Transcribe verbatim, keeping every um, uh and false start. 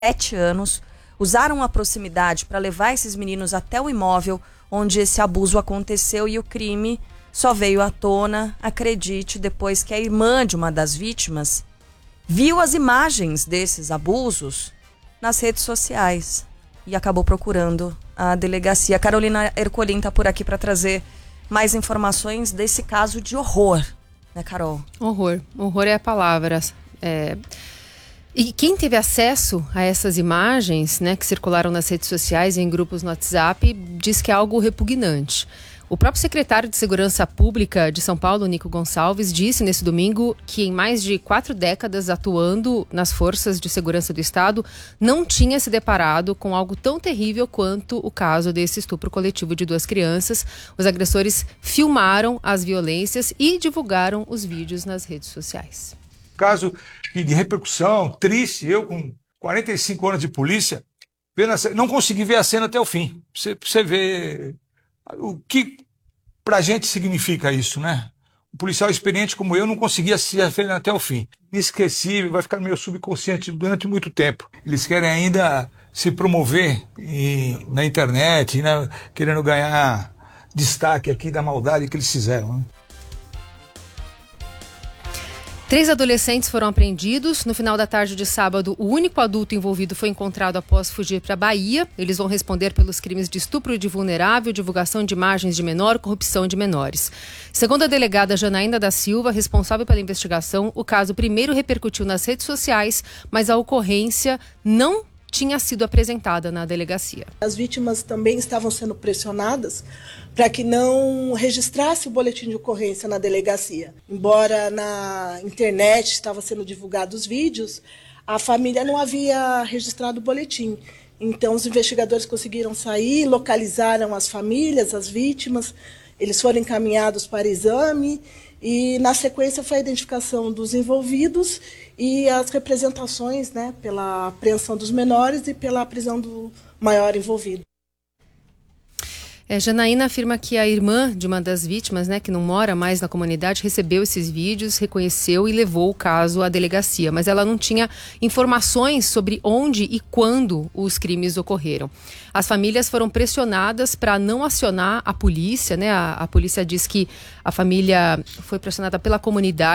sete anos, usaram a proximidade para levar esses meninos até o imóvel onde esse abuso aconteceu, e o crime só veio à tona, acredite, depois que a irmã de uma das vítimas viu as imagens desses abusos nas redes sociais e acabou procurando a delegacia. A Carolina Ercolim está por aqui para trazer mais informações desse caso de horror, né, Carol? Horror. Horror é a palavra. É... E quem teve acesso a essas imagens, né, que circularam nas redes sociais e em grupos no WhatsApp, diz que é algo repugnante. O próprio secretário de Segurança Pública de São Paulo, Nico Gonçalves, disse nesse domingo que em mais de quatro décadas atuando nas forças de segurança do Estado, não tinha se deparado com algo tão terrível quanto o caso desse estupro coletivo de duas crianças. Os agressores filmaram as violências e divulgaram os vídeos nas redes sociais. Caso de repercussão, triste. Eu, com quarenta e cinco anos de polícia, não consegui ver a cena até o fim. Você, você vê o que pra gente significa isso, né? Um policial experiente como eu não conseguia assistir a cena até o fim. Inesquecível, vai ficar no meu subconsciente durante muito tempo. Eles querem ainda se promover e, na internet, né, querendo ganhar destaque aqui da maldade que eles fizeram, né? Três adolescentes foram apreendidos. No final da tarde de sábado, o único adulto envolvido foi encontrado após fugir para a Bahia. Eles vão responder pelos crimes de estupro de vulnerável, divulgação de imagens de menor, corrupção de menores. Segundo a delegada Janaína da Silva, responsável pela investigação, o caso primeiro repercutiu nas redes sociais, mas a ocorrência não tinha sido apresentada na delegacia. As vítimas também estavam sendo pressionadas para que não registrasse o boletim de ocorrência na delegacia. Embora na internet estavam sendo divulgados vídeos, a família não havia registrado o boletim. Então os investigadores conseguiram sair, localizaram as famílias, as vítimas, eles foram encaminhados para exame e na sequência foi a identificação dos envolvidos e as representações, né, pela apreensão dos menores e pela prisão do maior envolvido. É, Janaína afirma que a irmã de uma das vítimas, né, que não mora mais na comunidade, recebeu esses vídeos, reconheceu e levou o caso à delegacia, mas ela não tinha informações sobre onde e quando os crimes ocorreram. As famílias foram pressionadas para não acionar a polícia, né? A, a polícia diz que a família foi pressionada pela comunidade.